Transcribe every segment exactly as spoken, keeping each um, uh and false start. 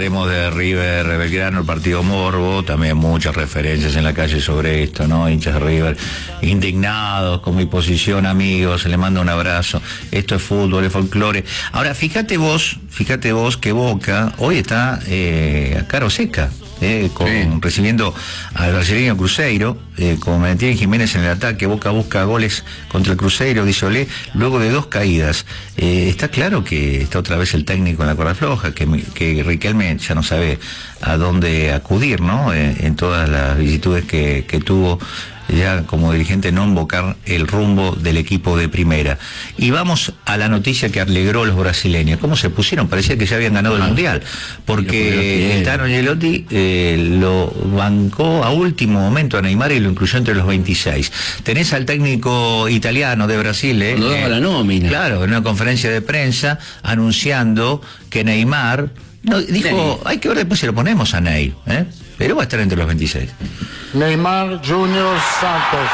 hablaremos de River Belgrano, el partido morbo, también muchas referencias en la calle sobre esto, ¿no? Hinchas de River indignados con mi posición, amigos, se le manda un abrazo. Esto es fútbol, es folclore. Ahora, fíjate vos, fíjate vos que Boca hoy está eh, a cara seca. Eh, con, sí. recibiendo al brasileño Cruzeiro, eh, con Valentín Jiménez en el ataque. Boca busca goles contra el Cruzeiro, dice Olé, luego de dos caídas. Eh, está claro que está otra vez el técnico en la cuerda floja, que, que Riquelme ya no sabe a dónde acudir, ¿no? Eh, en todas las vicisitudes que, que tuvo ya como dirigente, no invocar el rumbo del equipo de primera. Y vamos a la noticia que alegró a los brasileños. ¿Cómo se pusieron? Parecía que ya habían ganado el ah, Mundial, porque Tano Ancelotti eh, lo bancó a último momento a Neymar y lo incluyó entre los veintiséis. Tenés al técnico italiano de Brasil, eh, no daba eh, la nómina. Claro, en una conferencia de prensa anunciando que Neymar no, dijo, hay que ver después si lo ponemos a Ney, ¿eh? Pero va a estar entre los veintiséis. Neymar Junior Santos.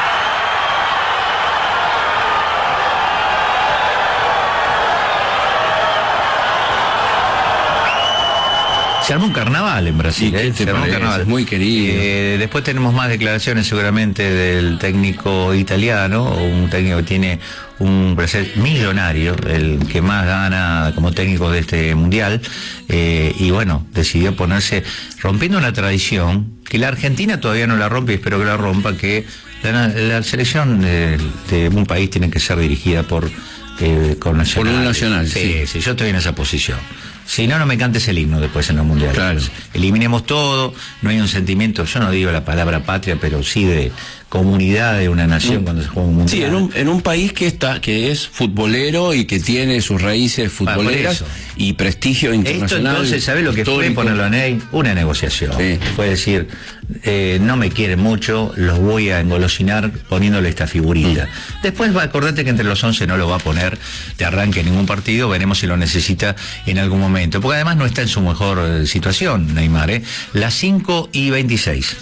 Se armó un carnaval en Brasil, ¿eh? Se armó un carnaval. Muy querido. Eh, después tenemos más declaraciones seguramente del técnico italiano, o un técnico que tiene un presente millonario, el que más gana como técnico de este mundial, eh, y bueno, decidió ponerse, rompiendo una tradición, que la Argentina todavía no la rompe y espero que la rompa, que la, la selección de, de un país tiene que ser dirigida por, eh, con nacional. Por un nacional, sí, sí. sí, yo estoy en esa posición. Si no, no me cantes el himno después en los mundiales. Claro. Eliminemos todo, no hay un sentimiento, yo no digo la palabra patria, pero sí de comunidad de una nación mm. cuando se juega un mundial. Sí, en un, en un país que está, que es futbolero y que tiene sus raíces futboleras ah, y prestigio internacional. Esto entonces, ¿sabés lo que fue ponerlo a Ney? Una negociación. Sí. Fue decir, eh, no me quieren mucho, los voy a engolosinar poniéndole esta figurita. Mm. Después va, acordate que entre los once no lo va a poner de arranque en ningún partido, veremos si lo necesita en algún momento. Porque además no está en su mejor eh, situación, Neymar, ¿eh? Las cinco y veintiséis.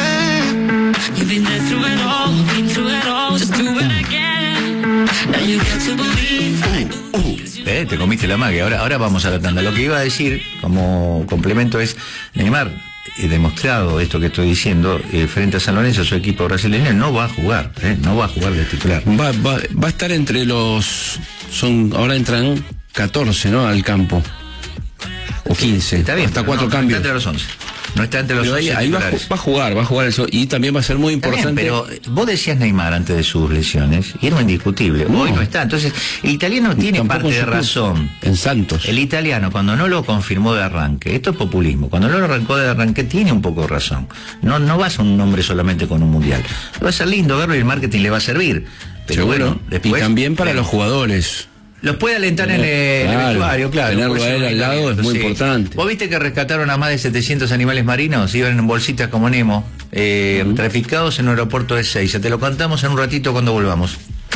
Eh, te comiste la magia. Ahora, ahora vamos a la tanda. Lo que iba a decir como complemento es, Neymar, he demostrado esto que estoy diciendo, eh, frente a San Lorenzo, su equipo brasileño no va a jugar, eh, no va a jugar de titular. Va, va, va a estar entre los, son, ahora entran catorce, ¿no? Al campo. O quince. Está bien. Hasta cuatro no, cambios. Está entre los once. No está entre los pero once ahí, ahí va, va a jugar, va a jugar eso. Y también va a ser muy importante. Bien, pero vos decías Neymar antes de sus lesiones, y era indiscutible. No. Hoy no está. Entonces, el italiano tiene Tampoco parte de razón. En Santos. El italiano, cuando no lo confirmó de arranque, esto es populismo, cuando no lo arrancó de arranque, tiene un poco de razón. No, no vas a un nombre solamente con un mundial. Va a ser lindo verlo y el marketing le va a servir. Pero Seguro. Bueno, después, y también para bueno, los jugadores. Los puede alentar en el, claro, el vestuario, claro. Tenerlo a él al lado es muy sí. importante. ¿Vos viste que rescataron a más de setecientos animales marinos? Iban en bolsitas como Nemo, eh, uh-huh. traficados en un aeropuerto de Ezeiza. Te lo contamos en un ratito cuando volvamos.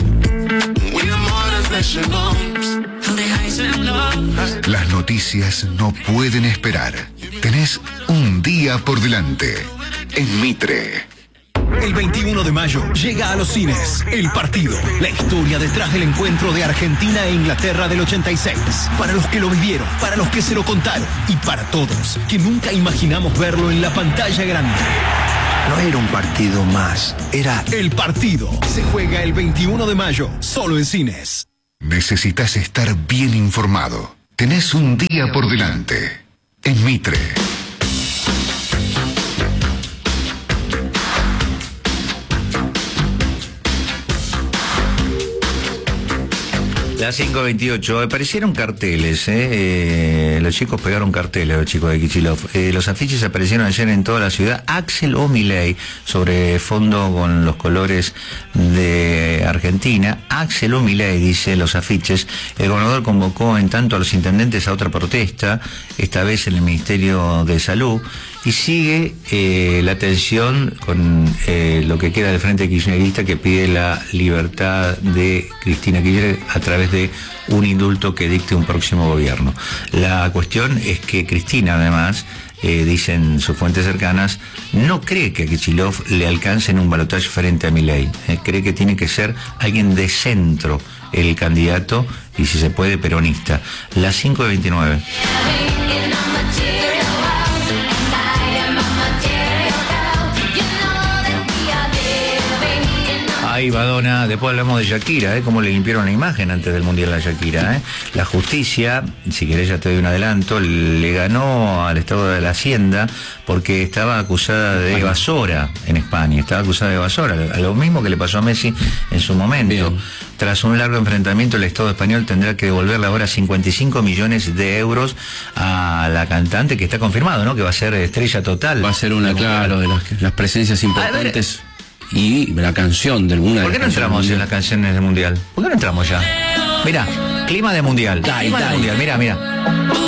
Las noticias no pueden esperar. Tenés un día por delante. En Mitre. El veintiuno de mayo llega a los cines El Partido, la historia detrás del encuentro de Argentina e Inglaterra del ochenta y seis. Para los que lo vivieron, para los que se lo contaron y para todos que nunca imaginamos verlo en la pantalla grande. No era un partido más, era El Partido. Se juega el veintiuno de mayo, solo en cines. Necesitas estar bien informado. Tenés un día por delante. En Mitre. Las cinco veintiocho, aparecieron carteles, eh, eh, los chicos pegaron carteles, los chicos de Kicillof. Eh, los afiches aparecieron ayer en toda la ciudad. Axel o Milei, sobre fondo con los colores de Argentina. Axel o Milei, dice los afiches. El gobernador convocó en tanto a los intendentes a otra protesta, esta vez en el Ministerio de Salud. Y sigue eh, la tensión con eh, lo que queda del Frente Kirchnerista, que pide la libertad de Cristina Kirchner a través de un indulto que dicte un próximo gobierno. La cuestión es que Cristina, además, eh, dicen sus fuentes cercanas, no cree que a Kicillof le alcance en un balotaje frente a Milei. Eh, cree que tiene que ser alguien de centro el candidato y, si se puede, peronista. Las cinco veintinueve. ahí Badona, después hablamos de Shakira, ¿eh? Cómo le limpiaron la imagen antes del Mundial a Shakira, ¿eh? La justicia, si querés ya te doy un adelanto, le ganó al Estado de la Hacienda porque estaba acusada de evasora en España, estaba acusada de evasora, lo mismo que le pasó a Messi en su momento. Bien. Tras un largo enfrentamiento, el Estado español tendrá que devolverle ahora cincuenta y cinco millones de euros a la cantante, que está confirmado, ¿no? Que va a ser estrella total. Va a ser una, claro, de las, las presencias importantes y la canción de alguna. ¿Por qué no entramos en las canciones del Mundial? ¿Por qué no entramos ya? Mira, clima de Mundial. Dai, clima dai. de Mundial, mira, mira.